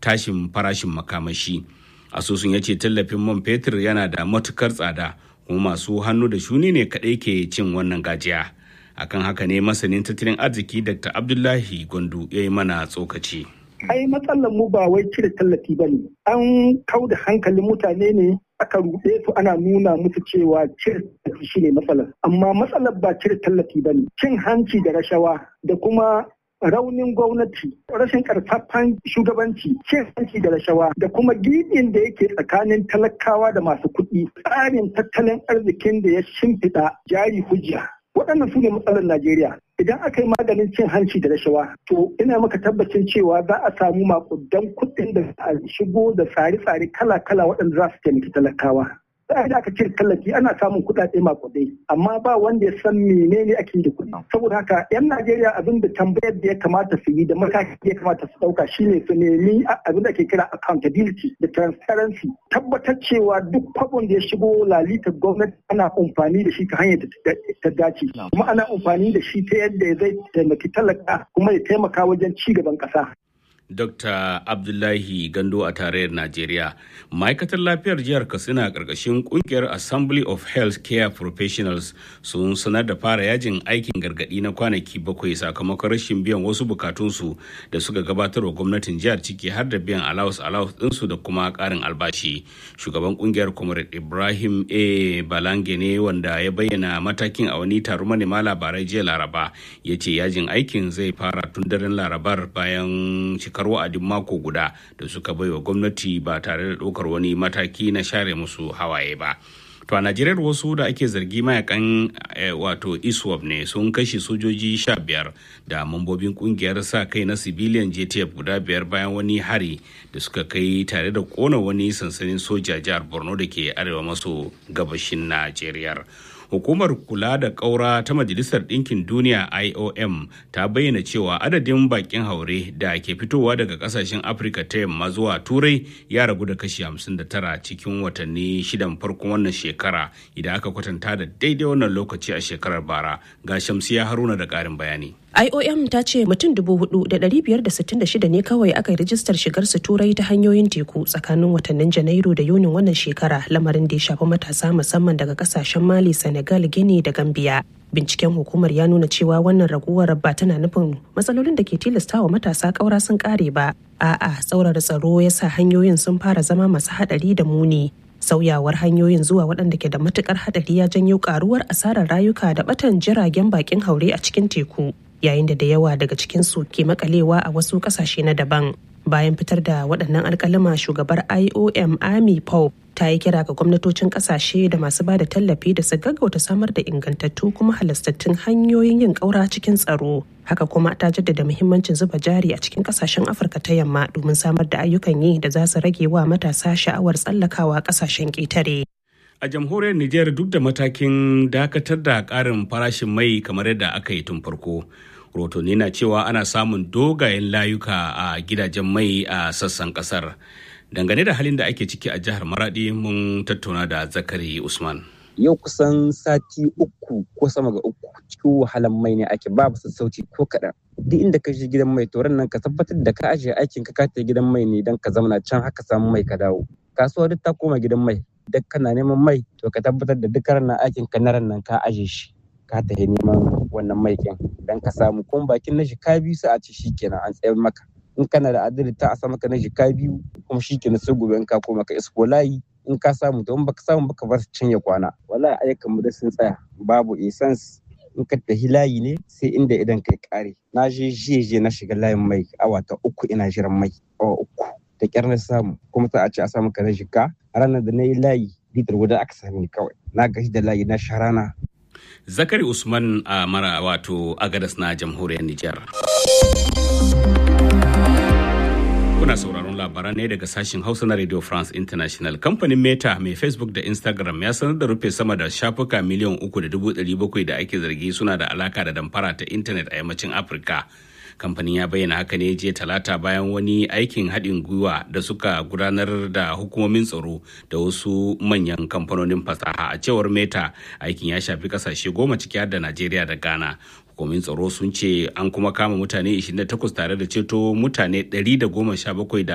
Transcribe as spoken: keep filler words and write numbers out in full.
tashin farashin makamashi. Asusun ya ce tallafin man fetur yana da matukar tsada kuma masu hannu da shuni ne kaɗai ke cin wannan gajiya. Akan haka ne masanin tattalin arziki Dakta Abdullahi Gwandu ya yi mana tsokaci. Ai matsalar mu ba wai cire tallafi ba ne, an kau da hankalin mutane ne aka ruɗe su ana nuna musu cewa cire tallafi shi ne matsalar. Amma matsalar ba cire tallafi ba ne, cin hanci da rashawa da kuma raunin gwamnati, rashin karfafan shugabanci, cin hanci da rashawa da kuma gibin da yake tsakanin talakawa da masu kuɗi, tsarin tattalin arzikin da ya shimfiɗa jari hujja. Waɗannan su ne matsalar Najeriya. Idan aka yi maganin cin hanci da rashawa, to ina maka tabbacin cewa za a samu makudan kuɗin da a shigo da tsare-tsare kala-kala waɗanda za su taimaki talakawa. Sai da aka cire tallafi ana samun kuɗaɗe makudai, amma ba wanda ya san menene ake da kuɗi. Saboda haka 'yan Najeriya abin da tambayar da ya kamata su yi da mataki ya kamata su ɗauka shine su nemi abin da ake kira accountability da transparency. Tabbatar cewa duk kwabon da ya shigo lalitar gwamnati ana amfani da shi ta hanyar da ta dace. Kuma ana amfani da shi ta yadda zai taimaki talaka kuma ya taimaka wajen ci gaban ƙasa. Dokta Abdullahi Gando a tarayyar Najeriya. Ma'aikatar lafiyar jihar Katsina ƙarƙashin ƙungiyar Assembly of Health Care Professionals sun sanar da fara yajin aikin gargaɗi na kwanaki bakwai sakamakon rashin biyan wasu bukatunsu da suka gabatar wa gwamnatin jihar ciki har da biyan allowance allowance ɗinsu da kuma ƙarin albashi. Shugaban ƙungiyar Comrade Ibrahim A. Balange ne wanda ya bayyana matakin a wani taron manema labarai jiya Laraba. Ya ce yajin aikin zai fara tun daren Larabar bayan kar wa'adin mako guda da suka baiwa gwamnati ba tare da ɗaukar wani mataki na share musu hawaye ba. To a Najeriya wasu da ake zargi mayakan wato ISWAP ne sun kashe sojoji sha biyar da mambobin kungiyar sa kai na civilian J T F guda biyar bayan wani hari da suka kai tare da kona wani sansanin soja jihar Borno da ke arewa maso gabashin Najeriya. Hukumar kula da ƙaura ta Majalisar Ɗinkin Duniya I O M ta bayyana cewa adadin bakin haure da ke fitowa daga ƙasashen Afirka ta yamma zuwa Turai ya ragu da kashi hamsin da tara cikin watanni shidan farkon wannan shekara idan aka kwatanta da daidai wannan lokaci a shekarar bara. Ga Shamsiya Haruna da ƙarin bayani. I O M ta ce mutum dubu hudu da ɗari biyar da sittin da shida ne kawai aka yi rijistar shigar su turai ta hanyoyin teku tsakanin watannin Janairu da Yunin wannan shekara, lamarin da ya shafi matasa musamman daga kasashen Mali, Senegal, Guinea da Gambia. Binciken hukumar ya nuna cewa wannan raguwar ba tana nufin matsalolin da ke tilastawa matasa ƙaura sun ƙare ba. A'a, tsaurara tsaro ya sa hanyoyin sun fara zama masu haɗari da muni. Sauyawar hanyoyin zuwa waɗanda ke da matukar haɗari ya janyo ƙaruwar asarar rayuka da ɓatan jiragen bakin haure a cikin teku, yayin da da yawa daga cikinsu ke makalewa a wasu ƙasashe na daban. Bayan fitar da waɗannan alƙalama, shugabar I O M Amy Pope ta yi kira ga gwamnatocin ƙasashe da masu ba da tallafi da su gaggauta samar da ingantattu kuma halastattun hanyoyin yin ƙaura cikin tsaro. Haka kuma ta jaddada muhimmancin zuba jari a cikin ƙasashen Afirka ta yamma domin samar da ayyukan yi da za su rage wa matasa sha'awar tsallakawa ƙasashen ƙetare. A jamhuriyar Nijar duk da matakin dakatar da ƙarin farashin mai kamar yadda aka yi tun farko, rotoni na cewa ana samun dogayen layuka a gidajen mai a sassan kasar. Dangane da halin da ake ciki a jihar Maradi, mun tattauna da Zakari Usman. Yau kusan sati uku ko sama ga uku cikin wahalan mai ne ake, babu sassauci ko kaɗan. Duk inda ka je gidan mai, to nan ka tabbatar da ka ajiye aikin ka ka gidan mai ne don ka zamana can haka samu mai ka dawo. Kasuwa duk ta koma gidan mai, duk kana neman mai to ka tabbatar da duk ranar aikin ka na nan ka aje shi. Ka tafi neman wannan maikin don ka samu kuma bakin na jika biyu sai a ce shikenan an tsayar maka. In kana da adadi ta a sa maka na jika biyu kuma shikenan sai gobe in ka koma ka isko layi in ka samu to in baka samu baka bar can ya kwana. Wallahi ayyukan mu da sun tsaya, babu essence. In ka tafi layi ne sai inda idan kai kare. Na je jeje na shiga layin mai awa ta uku ina jiran mai awa uku da kyar na samu kuma sai a ce a samu ka na jika. Ranar da na yi layi litar guda aka sami kawai. Na gaji da layi na sharana. Zakari Usman a mara wato Agadas na jamhuriyar Nijar. Kuna sauraron labaran ne daga sashen Hausa na Radio France International. Kamfanin Meta mai Facebook da Instagram ya sanar da rufe sama da shafuka miliyan uku da dubu ɗari bakwai da ake zargi suna da alaka da damfara ta intanet a yammacin Afirka. Kamfanin ya bayyana haka ne jiya talata bayan wani aikin haɗin gwiwa da suka gudanar da hukumomin tsaro da wasu manyan kamfanonin fasaha. A cewar Meta, aikin ya shafi kasashe goma ciki har da Najeriya da Ghana. Hukumomin tsaro sun ce an kuma kama mutane ishirin da takwas tare da ceto mutane ɗari da goma sha bakwai da